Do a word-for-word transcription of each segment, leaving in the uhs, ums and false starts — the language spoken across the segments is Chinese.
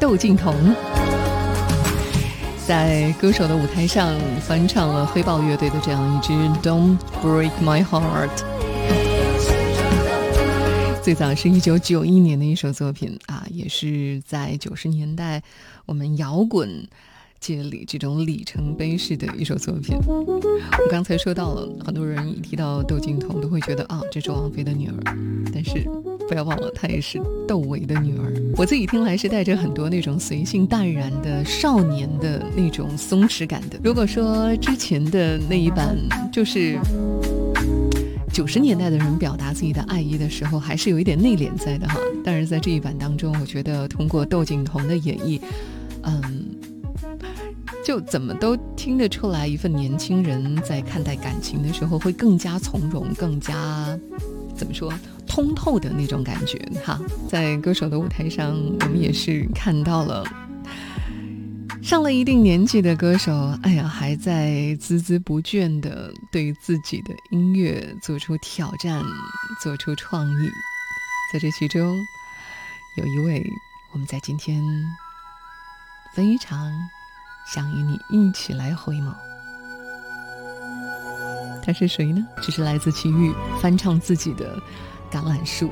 窦靖童在歌手的舞台上翻唱了黑豹乐队的这样一支 Don't Break My Heart， 最早是一九九一年的一首作品啊，也是在九十年代我们摇滚界里这种里程碑式的一首作品。我刚才说到了，很多人一提到窦靖童都会觉得啊，这是王菲的女儿，但是不要忘了她也是窦唯的女儿。我自己听来是带着很多那种随性淡然的少年的那种松弛感的。如果说之前的那一版就是九十年代的人表达自己的爱意的时候还是有一点内敛在的哈，但是在这一版当中，我觉得通过窦靖童的演绎，嗯就怎么都听得出来一份年轻人在看待感情的时候会更加从容，更加怎么说通透的那种感觉哈。在歌手的舞台上，我们也是看到了上了一定年纪的歌手，哎呀，还在孜孜不倦地对自己的音乐做出挑战，做出创意。在这其中有一位我们在今天非常想与你一起来回眸，他是谁呢？这是来自齐豫翻唱自己的橄榄树。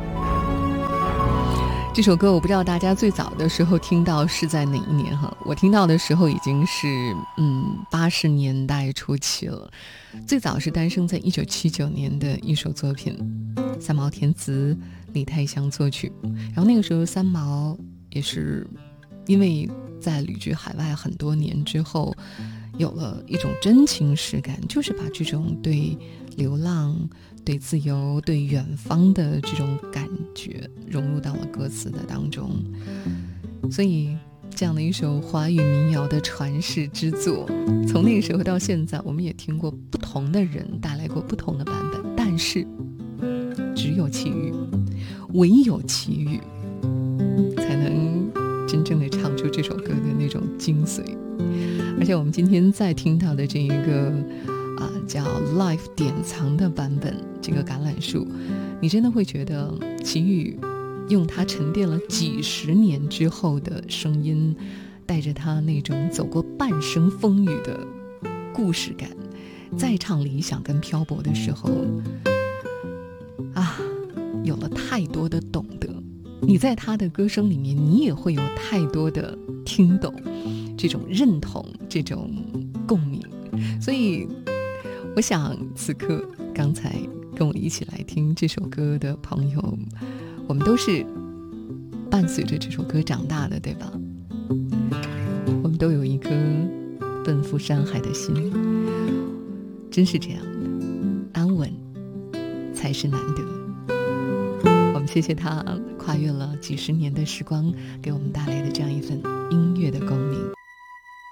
这首歌我不知道大家最早的时候听到是在哪一年哈？我听到的时候已经是嗯八十年代初期了。最早是诞生在一九七九年的一首作品，三毛填词，李泰祥作曲。然后那个时候三毛也是因为在旅居海外很多年之后，有了一种真情实感，就是把这种对流浪、对自由、对远方的这种感觉融入到了歌词的当中。所以这样的一首华语民谣的传世之作，从那个时候到现在，我们也听过不同的人带来过不同的版本，但是只有齐豫，唯有齐豫才能真正的唱出这首歌的那种精髓。而且我们今天再听到的这一个啊叫 Live 典藏的版本，这个橄榄树，你真的会觉得齐豫用他沉淀了几十年之后的声音，带着他那种走过半生风雨的故事感，再唱理想跟漂泊的时候啊，有了太多的懂得。你在他的歌声里面，你也会有太多的听懂，这种认同，这种共鸣。所以我想此刻刚才跟我一起来听这首歌的朋友，我们都是伴随着这首歌长大的，对吧？我们都有一颗奔赴山海的心，真是这样的，安稳才是难得。我们谢谢他跨越了几十年的时光，给我们带来的这样一份音乐的共鸣。